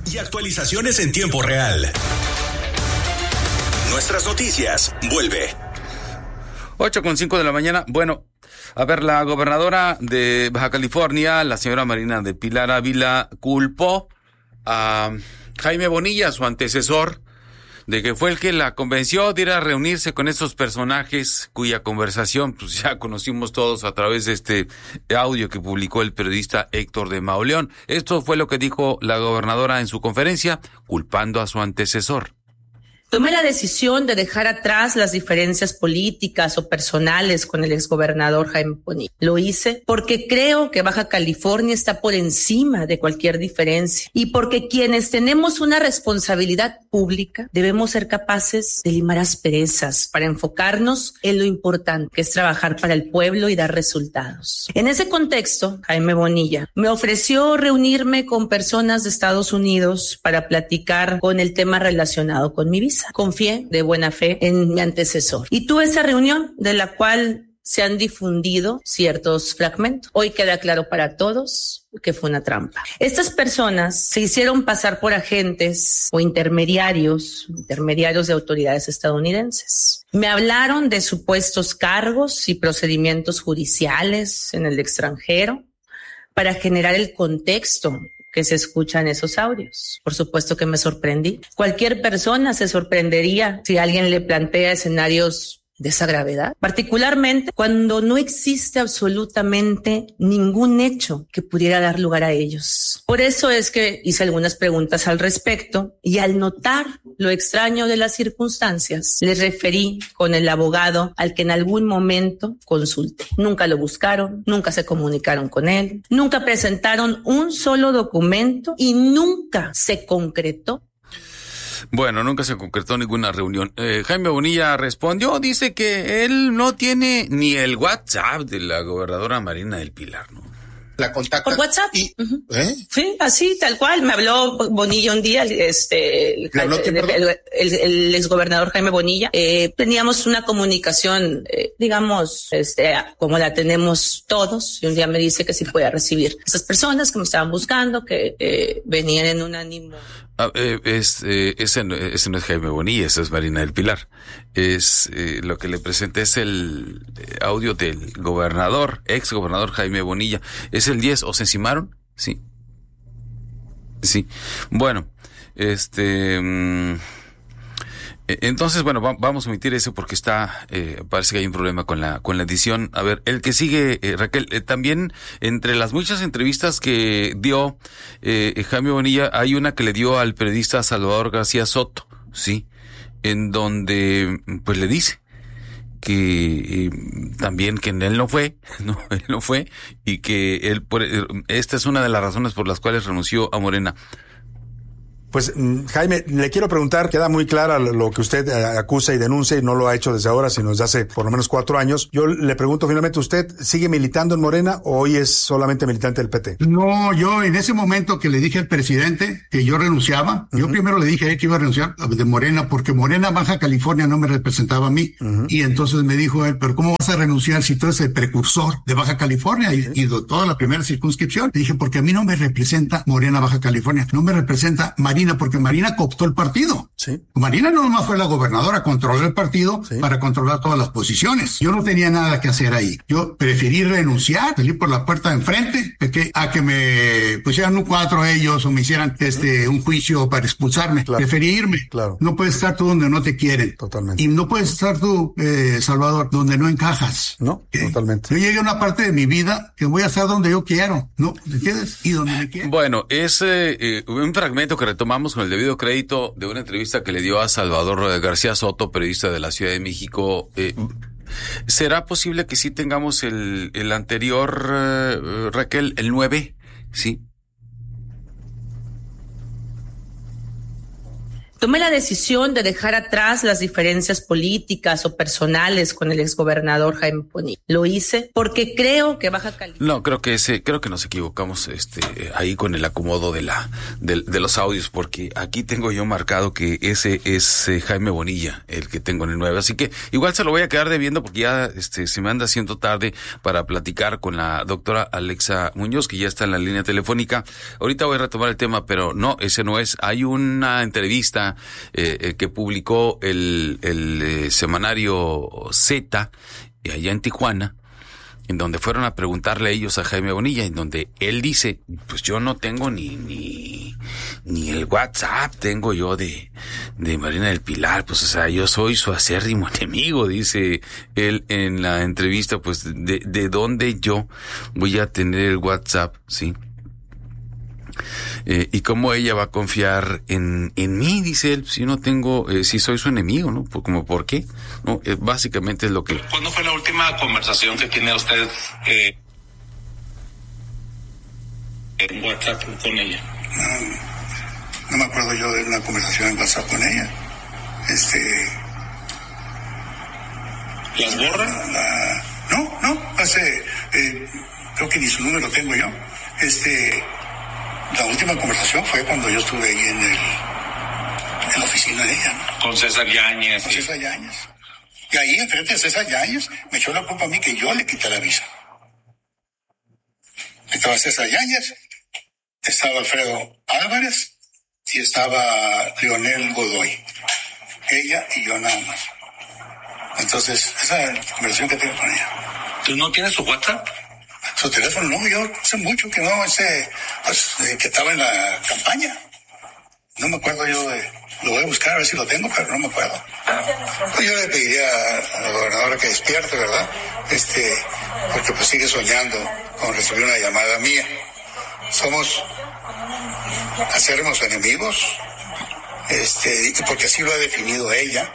y actualizaciones en tiempo real. Nuestras noticias, vuelve. 8:05 de la mañana. Bueno, a ver, la gobernadora de Baja California, la señora Marina del Pilar Ávila, culpó a Jaime Bonilla, su antecesor, de que fue el que la convenció de ir a reunirse con estos personajes cuya conversación pues ya conocimos todos a través de este audio que publicó el periodista Héctor de Mauleón. Esto fue lo que dijo la gobernadora en su conferencia, culpando a su antecesor. Tomé la decisión de dejar atrás las diferencias políticas o personales con el exgobernador Jaime Bonilla. Lo hice porque creo que Baja California está por encima de cualquier diferencia y porque quienes tenemos una responsabilidad pública debemos ser capaces de limar asperezas para enfocarnos en lo importante, que es trabajar para el pueblo y dar resultados. En ese contexto, Jaime Bonilla me ofreció reunirme con personas de Estados Unidos para platicar con el tema relacionado con mi visa. Confié de buena fe en mi antecesor y tuve esa reunión de la cual se han difundido ciertos fragmentos. Hoy queda claro para todos que fue una trampa. Estas personas se hicieron pasar por agentes o intermediarios de autoridades estadounidenses. Me hablaron de supuestos cargos y procedimientos judiciales en el extranjero para generar el contexto que se escuchan esos audios. Por supuesto que me sorprendí. Cualquier persona se sorprendería si alguien le plantea escenarios de esa gravedad, particularmente cuando no existe absolutamente ningún hecho que pudiera dar lugar a ellos. Por eso es que hice algunas preguntas al respecto y al notar lo extraño de las circunstancias, les referí con el abogado al que en algún momento consulté. Nunca lo buscaron, nunca se comunicaron con él, nunca presentaron un solo documento y nunca se concretó. Bueno, nunca se concretó ninguna reunión. Jaime Bonilla respondió, dice que él no tiene ni el WhatsApp de la gobernadora Marina del Pilar, ¿no? La contacta por WhatsApp. Y, Sí, así, tal cual. Me habló Bonilla un día, el exgobernador Jaime Bonilla. Teníamos una comunicación, digamos, como la tenemos todos. Y un día me dice que si podía recibir a esas personas que me estaban buscando, que venían en un ánimo. Ese no es Jaime Bonilla, esa es Marina del Pilar. Lo que le presenté es el audio del ex gobernador Jaime Bonilla. Es el 10, ¿o se encimaron? Sí. Bueno, entonces, bueno, vamos a omitir eso porque parece que hay un problema con la edición. A ver, el que sigue, Raquel, también entre las muchas entrevistas que dio Jaime Bonilla, hay una que le dio al periodista Salvador García Soto, sí, en donde pues le dice que también que él no fue, y que esta es una de las razones por las cuales renunció a Morena. Pues, Jaime, le quiero preguntar, queda muy clara lo que usted acusa y denuncia, y no lo ha hecho desde ahora, sino desde hace por lo menos 4 años. Yo le pregunto finalmente, ¿usted sigue militando en Morena o hoy es solamente militante del PT? No, yo en ese momento que le dije al presidente que yo renunciaba, yo primero le dije a él que iba a renunciar de Morena, porque Morena Baja California no me representaba a mí. Y entonces me dijo él, pero ¿cómo vas a renunciar si tú eres el precursor de Baja California y de toda la primera circunscripción? Le dije, porque a mí no me representa Morena Baja California, no me representa Marina, porque Marina cooptó el partido. Sí. Marina no nomás fue la gobernadora, controló el partido para controlar todas las posiciones. Yo no tenía nada que hacer ahí. Yo preferí renunciar, salir por la puerta de enfrente, a que me pusieran un 4 ellos o me hicieran un juicio para expulsarme. Claro. Preferí irme. Claro. No puedes estar tú donde no te quieren. Totalmente. Y no puedes estar tú, Salvador, donde no encajas. No, totalmente. Yo llegué a una parte de mi vida que voy a estar donde yo quiero, ¿no? ¿Entiendes? Y donde me quiero. Bueno, es un fragmento que retomamos con el debido crédito de una entrevista que le dio a Salvador García Soto, periodista de la Ciudad de México. ¿Será posible que sí tengamos el anterior, Raquel, el 9? Sí. Tomé la decisión de dejar atrás las diferencias políticas o personales con el exgobernador Jaime Bonilla. Lo hice porque creo que Baja California... No, creo que nos equivocamos ahí con el acomodo de los audios, porque aquí tengo yo marcado que ese es Jaime Bonilla, el que tengo en el 9. Así que igual se lo voy a quedar debiendo porque ya se me anda haciendo tarde para platicar con la doctora Alexa Muñoz, que ya está en la línea telefónica. Ahorita voy a retomar el tema, pero no, ese no es. Hay una entrevista que publicó el semanario Z allá en Tijuana, en donde fueron a preguntarle a ellos a Jaime Bonilla, en donde él dice, pues yo no tengo ni el WhatsApp tengo yo de Marina del Pilar, pues o sea, yo soy su acérrimo enemigo, dice él en la entrevista, pues de dónde yo voy a tener el WhatsApp, ¿sí? Y cómo ella va a confiar en mí, dice él, si no tengo, si soy su enemigo, ¿no? Como, ¿por qué? No, básicamente es lo que... ¿Cuándo fue la última conversación que tiene usted en WhatsApp con ella? No me acuerdo yo de una conversación en WhatsApp con ella. ¿Las borra? No, creo que ni su número tengo yo. La última conversación fue cuando yo estuve ahí en la oficina de ella, ¿no? Con César Yáñez. Con César Yáñez. Y ahí, enfrente de César Yáñez, me echó la culpa a mí que yo le quité la visa. Estaba César Yáñez, estaba Alfredo Álvarez y estaba Leonel Godoy. Ella y yo nada más. Entonces, esa es la conversación que tengo con ella. ¿Tú no tienes su WhatsApp? Su teléfono, no, yo hace mucho que no, que estaba en la campaña. No me acuerdo yo lo voy a buscar a ver si lo tengo, pero no me acuerdo. Pues yo le pediría a la gobernadora que despierte, ¿verdad? Porque pues sigue soñando con recibir una llamada mía. Somos acérrimos enemigos, porque así lo ha definido ella.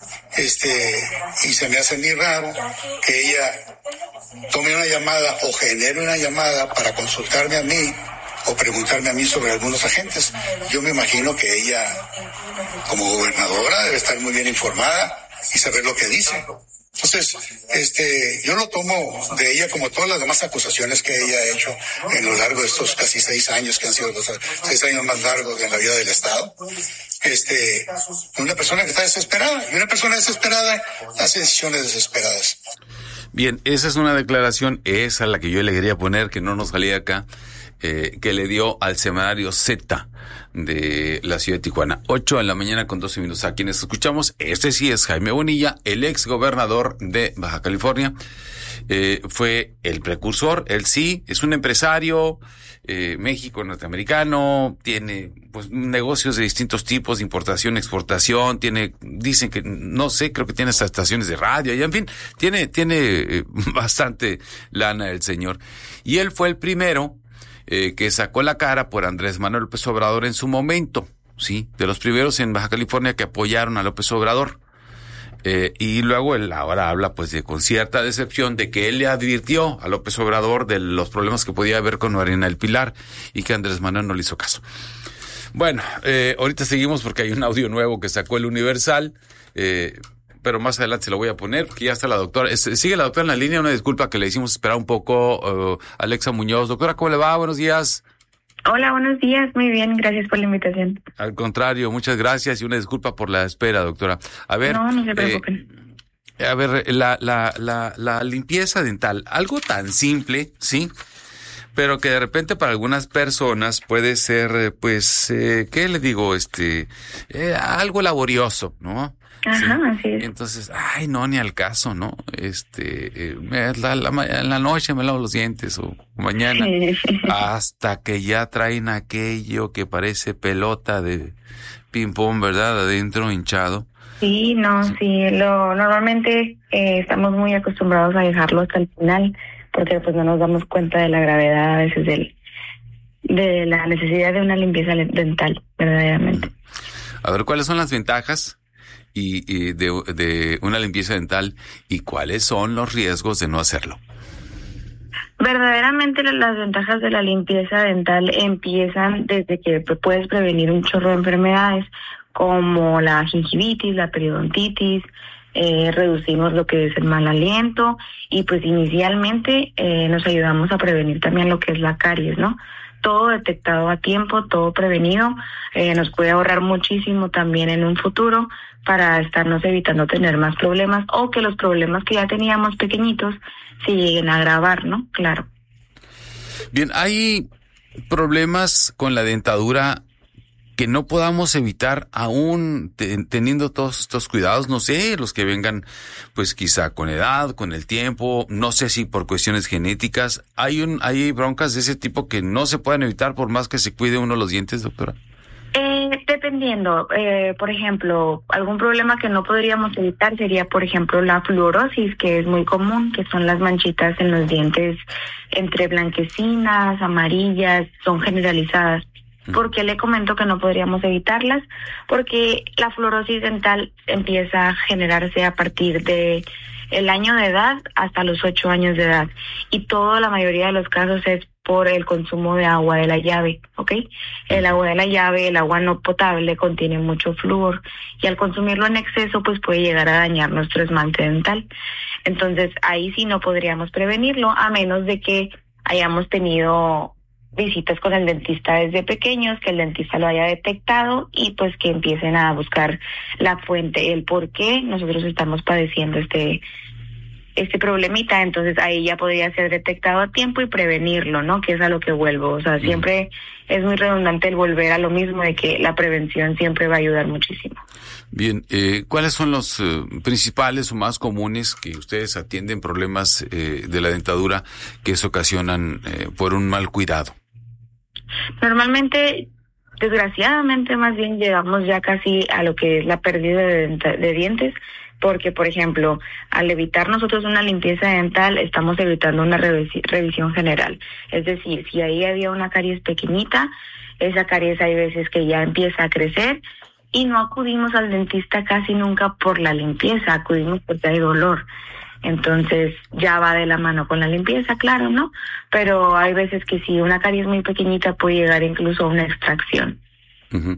Y se me hace muy raro que ella tome una llamada o genere una llamada para consultarme a mí o preguntarme a mí sobre algunos agentes. Yo me imagino que ella, como gobernadora, debe estar muy bien informada y saber lo que dice. Entonces, yo lo tomo de ella como todas las demás acusaciones que ella ha hecho en lo largo de estos casi 6 años, que han sido los 6 años más largos en la vida del Estado. Una persona que está desesperada, y una persona desesperada hace decisiones desesperadas. Bien, esa es una declaración, esa es la que yo le quería poner, que no nos salía acá, que le dio al semanario Z de la ciudad de Tijuana. 8 de la mañana con 12 minutos. A quienes escuchamos, sí es Jaime Bonilla, el ex gobernador de Baja California. Fue el precursor, él sí, es un empresario, México, norteamericano, tiene pues negocios de distintos tipos, de importación, exportación, dicen que, no sé, creo que tiene hasta estaciones de radio, y en fin, tiene bastante lana el señor. Y él fue el primero que sacó la cara por Andrés Manuel López Obrador en su momento, sí, de los primeros en Baja California que apoyaron a López Obrador. Y luego él ahora habla pues con cierta decepción de que él le advirtió a López Obrador de los problemas que podía haber con Marina del Pilar y que Andrés Manuel no le hizo caso. Bueno, ahorita seguimos porque hay un audio nuevo que sacó el Universal, pero más adelante se lo voy a poner porque ya está la doctora. Sigue la doctora en la línea, una disculpa que le hicimos esperar un poco, Alexa Muñoz. Doctora, ¿cómo le va? Buenos días. Hola, buenos días. Muy bien, gracias por la invitación. Al contrario, muchas gracias y una disculpa por la espera, doctora. A ver, no se preocupen. A ver, la limpieza dental, algo tan simple, ¿sí? Pero que de repente para algunas personas puede ser, pues, ¿qué le digo? Algo laborioso, ¿no? Ajá, sí. Así es. Entonces, no, ni al caso, ¿no? En la noche me lavo los dientes o mañana, hasta que ya traen aquello que parece pelota de ping-pong, ¿verdad? Adentro, hinchado. Sí, normalmente estamos muy acostumbrados a dejarlo hasta el final, porque pues no nos damos cuenta de la gravedad a veces de la necesidad de una limpieza dental, verdaderamente. A ver, ¿cuáles son las ventajas y de una limpieza dental y cuáles son los riesgos de no hacerlo? Verdaderamente las ventajas de la limpieza dental empiezan desde que puedes prevenir un chorro de enfermedades. como la gingivitis, la periodontitis, reducimos lo que es el mal aliento y pues inicialmente nos ayudamos a prevenir también lo que es la caries, ¿no? Todo detectado a tiempo, todo prevenido, nos puede ahorrar muchísimo también en un futuro para estarnos evitando tener más problemas o que los problemas que ya teníamos pequeñitos se lleguen a agravar, ¿no? Claro. Bien, hay problemas con la dentadura que no podamos evitar aún teniendo todos estos cuidados, no sé, los que vengan pues quizá con edad, con el tiempo, no sé si por cuestiones genéticas, hay broncas de ese tipo que no se pueden evitar por más que se cuide uno los dientes, doctora. Dependiendo, por ejemplo, algún problema que no podríamos evitar sería, por ejemplo, la fluorosis, que es muy común, que son las manchitas en los dientes entre blanquecinas, amarillas, son generalizadas. ¿Por qué le comento que no podríamos evitarlas? Porque la fluorosis dental empieza a generarse a partir de el año de edad hasta los 8 años de edad. Y la mayoría de los casos es por el consumo de agua de la llave, ¿ok? El agua de la llave, el agua no potable, contiene mucho flúor. Y al consumirlo en exceso, pues puede llegar a dañar nuestro esmalte dental. Entonces, ahí sí no podríamos prevenirlo, a menos de que hayamos tenido visitas con el dentista desde pequeños, que el dentista lo haya detectado y pues que empiecen a buscar la fuente, el por qué nosotros estamos padeciendo este problemita. Entonces ahí ya podría ser detectado a tiempo y prevenirlo, ¿no? Que es a lo que vuelvo. O sea, siempre es muy redundante el volver a lo mismo de que la prevención siempre va a ayudar muchísimo. Bien, ¿cuáles son los principales o más comunes que ustedes atienden problemas de la dentadura que se ocasionan por un mal cuidado? Normalmente, desgraciadamente, más bien llegamos ya casi a lo que es la pérdida de dientes, porque, por ejemplo, al evitar nosotros una limpieza dental, estamos evitando una revisión general. Es decir, si ahí había una caries pequeñita, esa caries hay veces que ya empieza a crecer y no acudimos al dentista casi nunca por la limpieza, acudimos porque hay dolor. Entonces ya va de la mano con la limpieza, claro, ¿no? Pero hay veces que si una caries muy pequeñita puede llegar incluso a una extracción. Uh-huh.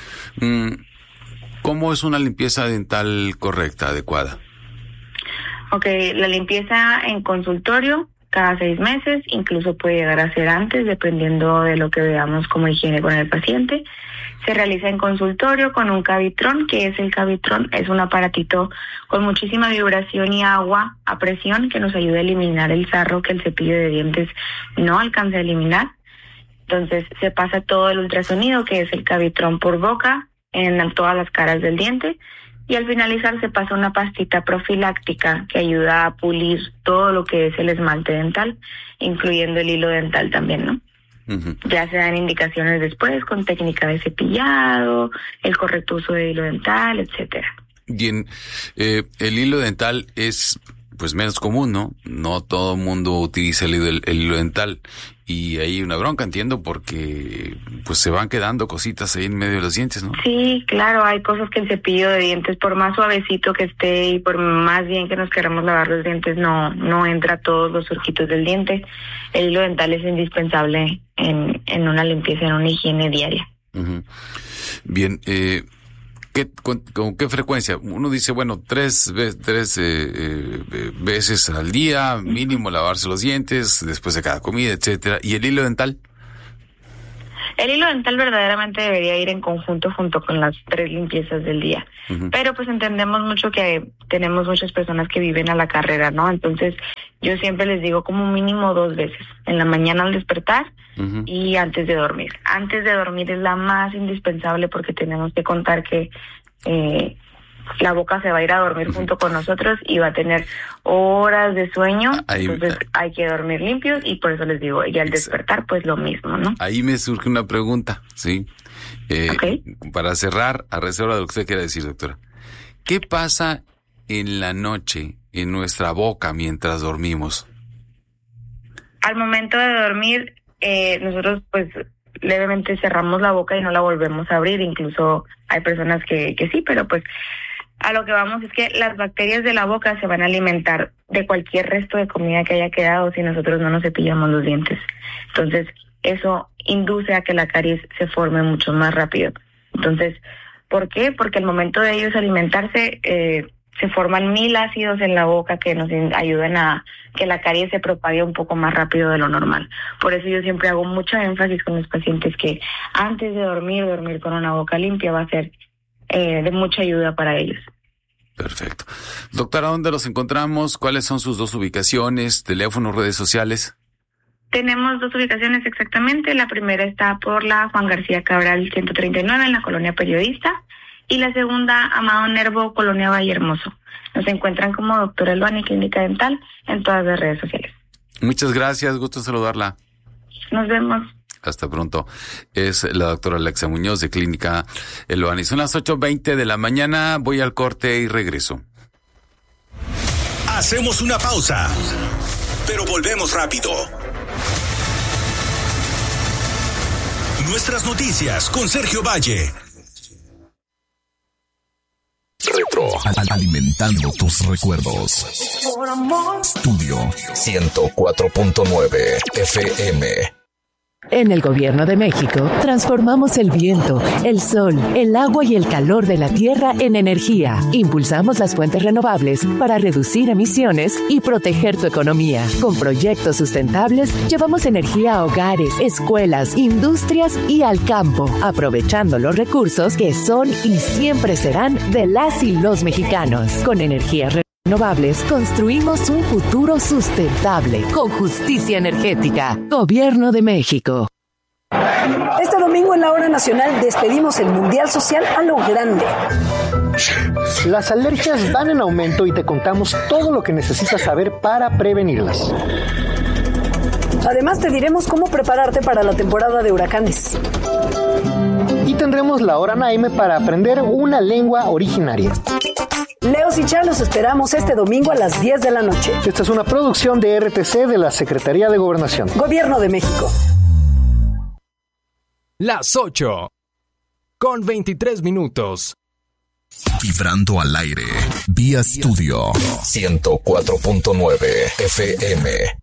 ¿Cómo es una limpieza dental correcta, adecuada? Ok, la limpieza en consultorio cada 6 meses, incluso puede llegar a ser antes, dependiendo de lo que veamos como higiene con el paciente. Se realiza en consultorio con un Cavitron, que es el Cavitron, es un aparatito con muchísima vibración y agua a presión que nos ayuda a eliminar el sarro que el cepillo de dientes no alcanza a eliminar. Entonces se pasa todo el ultrasonido, que es el Cavitron por boca, en todas las caras del diente, y al finalizar se pasa una pastita profiláctica que ayuda a pulir todo lo que es el esmalte dental, incluyendo el hilo dental también, ¿no? Uh-huh. Ya se dan indicaciones después con técnica de cepillado, el correcto uso de hilo dental, etcétera. Bien, el hilo dental es pues menos común, ¿no? No todo el mundo utiliza el hilo dental y hay una bronca, entiendo, porque pues se van quedando cositas ahí en medio de los dientes, ¿no? Sí, claro, hay cosas que el cepillo de dientes, por más suavecito que esté y por más bien que nos queramos lavar los dientes, no entra a todos los surquitos del diente. El hilo dental es indispensable en una limpieza, en una higiene diaria. Uh-huh. Bien, ¿con qué frecuencia? Uno dice, bueno, 3 veces al día, mínimo lavarse los dientes, después de cada comida, etcétera. ¿Y el hilo dental? El hilo dental verdaderamente debería ir en conjunto junto con las 3 limpiezas del día. Uh-huh. Pero pues entendemos mucho que tenemos muchas personas que viven a la carrera, ¿no? Entonces yo siempre les digo como mínimo 2 veces. En la mañana al despertar uh-huh. y antes de dormir. Antes de dormir es la más indispensable porque tenemos que contar que la boca se va a ir a dormir uh-huh. junto con nosotros y va a tener horas de sueño, entonces hay que dormir limpios y por eso les digo, y al despertar pues lo mismo, ¿no? Ahí me surge una pregunta, ¿sí? Okay. Para cerrar, a reserva de lo que usted quiera decir, doctora. ¿Qué pasa en la noche en nuestra boca mientras dormimos? Al momento de dormir, nosotros pues levemente cerramos la boca y no la volvemos a abrir, incluso hay personas que sí, pero pues a lo que vamos es que las bacterias de la boca se van a alimentar de cualquier resto de comida que haya quedado si nosotros no nos cepillamos los dientes. Entonces, eso induce a que la caries se forme mucho más rápido. Entonces, ¿Por qué? Porque al momento de ellos alimentarse, se forman 1000 ácidos en la boca que nos ayudan a que la caries se propague un poco más rápido de lo normal. Por eso yo siempre hago mucho énfasis con los pacientes que antes de dormir con una boca limpia va a ser de mucha ayuda para ellos. Perfecto. Doctora, ¿dónde los encontramos? ¿Cuáles son sus 2 ubicaciones, teléfonos, redes sociales? Tenemos 2 ubicaciones exactamente. La primera está por la Juan García Cabral 139 en la Colonia Periodista, y la segunda, Amado Nervo, Colonia Vallehermoso. Nos encuentran como Doctora Elvani Clínica Dental en todas las redes sociales. Muchas gracias, gusto saludarla. Nos vemos. Hasta pronto. Es la doctora Alexa Muñoz de Clínica Elvani. Son las 8:20 de la mañana, voy al corte y regreso. Hacemos una pausa, pero volvemos rápido. Nuestras noticias con Sergio Valle. Retro, alimentando tus recuerdos. Estudio 104.9 FM. En el Gobierno de México, transformamos el viento, el sol, el agua y el calor de la tierra en energía. Impulsamos las fuentes renovables para reducir emisiones y proteger tu economía. Con proyectos sustentables, llevamos energía a hogares, escuelas, industrias y al campo, aprovechando los recursos que son y siempre serán de las y los mexicanos. Con energías renovables, construimos un futuro sustentable con justicia energética. Gobierno de México. Este domingo en la Hora Nacional despedimos el Mundial Social a lo grande. Las alergias van en aumento y te contamos todo lo que necesitas saber para prevenirlas. Además te diremos cómo prepararte para la temporada de huracanes. Y tendremos la Hora Naime para aprender una lengua originaria. Leos y Chá los esperamos este domingo a las 10 de la noche. Esta es una producción de RTC de la Secretaría de Gobernación. Gobierno de México. Las 8:23. Vibrando al aire. Vía Estudio 104.9 FM.